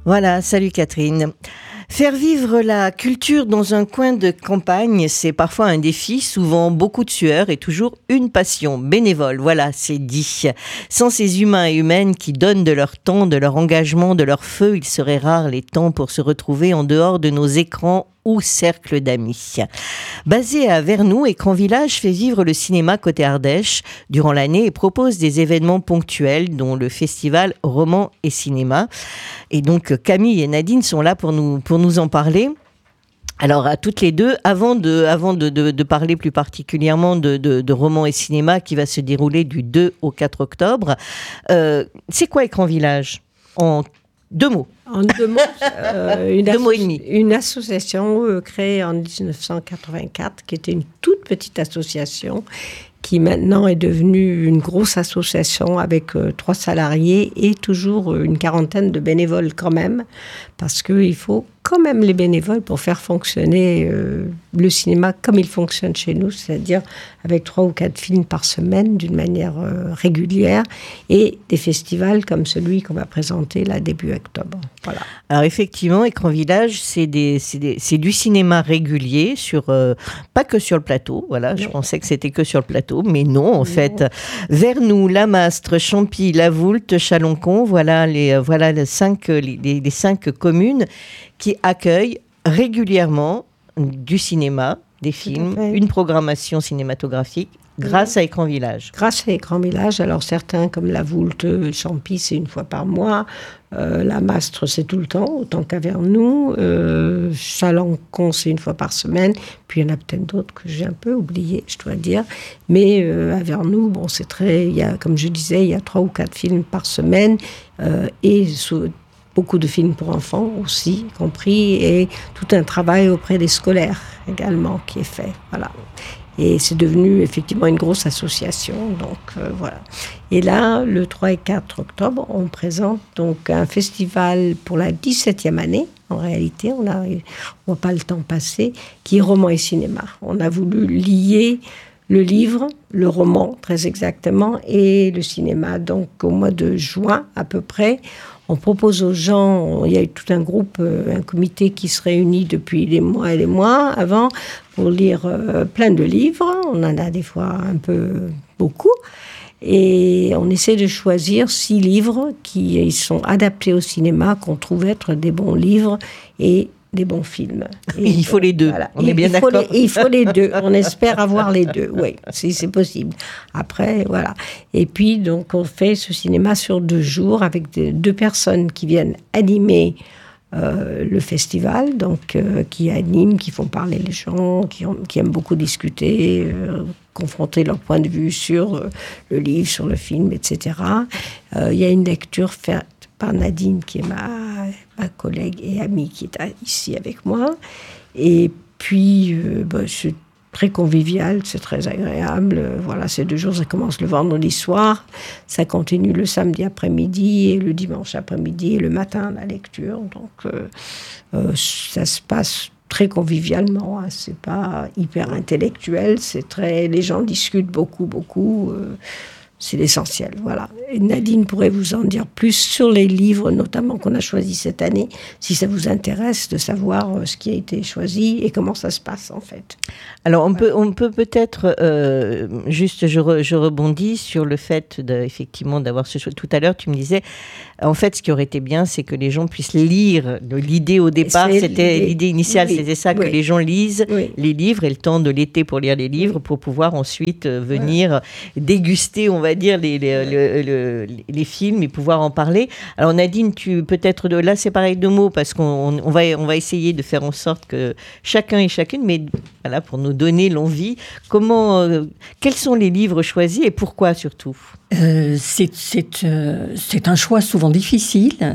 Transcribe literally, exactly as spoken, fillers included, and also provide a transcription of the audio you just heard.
Voilà, salut Catherine. Faire vivre la culture dans un coin de campagne, c'est parfois un défi, souvent beaucoup de sueur et toujours une passion bénévole. Voilà, c'est dit. Sans ces humains et humaines qui donnent de leur temps, de leur engagement, de leur feu, il serait rare les temps pour se retrouver en dehors de nos écrans ou cercle d'amis. Basé à Vernoux, Écran Village fait vivre le cinéma côté Ardèche durant l'année et propose des événements ponctuels dont le festival Roman et Cinéma. Et donc Camille et Nadine sont là pour nous, pour nous en parler. Alors à toutes les deux, avant de, avant de, de, de parler plus particulièrement de, de, de Roman et Cinéma qui va se dérouler du deux au quatre octobre, euh, c'est quoi Écran Village en deux mots? En deux mots, euh, une, deux asso- mots et demi. une association euh, créée en dix-neuf cent quatre-vingt-quatre, qui était une toute petite association, qui maintenant est devenue une grosse association avec euh, trois salariés et toujours euh, une quarantaine de bénévoles quand même, parce qu'il faut quand même les bénévoles pour faire fonctionner euh, le cinéma comme il fonctionne chez nous, c'est-à-dire avec trois ou quatre films par semaine d'une manière euh, régulière et des festivals comme celui qu'on va présenter là début octobre. Voilà. Alors effectivement, Écran Village, c'est, des, c'est, des, c'est du cinéma régulier, sur, euh, pas que sur le plateau. Voilà, non. Je pensais que c'était que sur le plateau, mais non, en non. fait. Vernoux, Lamastre, Champy, La Voulte, Chalencon, voilà les, voilà les, cinq, les, les cinq communes qui accueillent régulièrement du cinéma, des films, une programmation cinématographique grâce à Écran Village. Grâce à Écran Village, alors certains comme La Voulte, Champy, c'est une fois par mois, euh, La Mastre, c'est tout le temps, autant qu'à Vernoux, euh, Chalencon, c'est une fois par semaine, puis il y en a peut-être d'autres que j'ai un peu oubliés, je dois dire, mais euh, à Vernoux, bon, c'est très, il y a, comme je disais, il y a trois ou quatre films par semaine, euh, et sous, beaucoup de films pour enfants aussi, compris, et tout un travail auprès des scolaires également qui est fait, voilà. Et c'est devenu effectivement une grosse association, donc euh, voilà. Et là, le trois et quatre octobre, on présente donc un festival pour la dix-septième année, en réalité, on a, on voit pas le temps passer, qui est Roman et Cinéma. On a voulu lier le livre, le roman très exactement, et le cinéma. Donc au mois de juin à peu près, on propose aux gens, il y a eu tout un groupe, un comité qui se réunit depuis des mois et des mois avant pour lire euh, plein de livres. On en a des fois un peu beaucoup. Et on essaie de choisir six livres qui sont adaptés au cinéma, qu'on trouve être des bons livres et des bons films. Et il faut les deux, voilà. On est bien il d'accord. Faut les, il faut les deux, on espère avoir les deux, oui, si c'est possible. Après, voilà. Et puis, donc, on fait ce cinéma sur deux jours avec de, deux personnes qui viennent animer euh, le festival, donc euh, qui animent, qui font parler les gens, qui, ont, qui aiment beaucoup discuter, euh, confronter leur point de vue sur euh, le livre, sur le film, et cetera. Euh, il y a une lecture faite par Nadine, qui est ma, ma collègue et amie, qui est ici avec moi. Et puis, euh, bah, c'est très convivial, c'est très agréable. Euh, voilà, ces deux jours, ça commence le vendredi soir, ça continue le samedi après-midi et le dimanche après-midi et le matin, la lecture. Donc, euh, euh, ça se passe très convivialement, hein. C'est pas hyper intellectuel, c'est très... Les gens discutent beaucoup, beaucoup... Euh, c'est l'essentiel, voilà. Et Nadine pourrait vous en dire plus sur les livres, notamment qu'on a choisis cette année, si ça vous intéresse de savoir ce qui a été choisi et comment ça se passe, en fait. Alors, on, voilà. peut, on peut peut-être, euh, juste, je, re, je rebondis sur le fait, de, effectivement, d'avoir ce choix. Tout à l'heure, tu me disais, en fait, ce qui aurait été bien, c'est que les gens puissent lire. L'idée, au départ, c'est c'était l'idée, l'idée initiale, oui, c'était ça, oui. que les gens lisent oui. les livres et le temps de l'été pour lire les livres, oui. pour pouvoir ensuite euh, venir voilà. déguster, on va dire, les, les, le, le, les films et pouvoir en parler. Alors Nadine, tu peut-être de là c'est pareil de mots parce qu'on on va, on va essayer de faire en sorte que chacun et chacune, mais voilà, pour nous donner l'envie, comment, euh, quels sont les livres choisis et pourquoi surtout? euh, c'est, c'est, euh, c'est un choix souvent difficile.